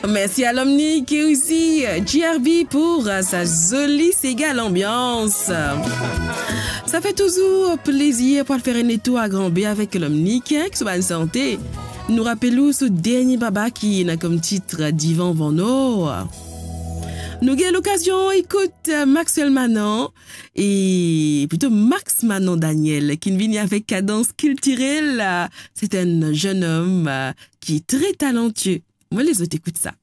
Merci à l'Omni qui est aussi GRB pour sa jolie ségale ambiance. Ça fait toujours plaisir pour faire un tour à Grand B avec l'Omni qui est bonne santé. Nous rappelons ce dernier baba qui a comme titre Divan Vano. Nous avons l'occasion écoute Maxwell Manon et plutôt Max Manon Daniel qui vient avec cadence culturelle. C'est un jeune homme qui est très talentueux. Moi les autres écoute ça.